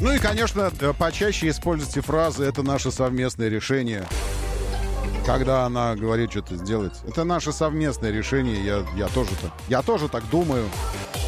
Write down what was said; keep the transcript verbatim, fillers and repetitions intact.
Ну и, конечно, почаще используйте фразы «это наше совместное решение». Когда она говорит что-то сделать. Это наше совместное решение. Я, я, тоже, так, я тоже так думаю.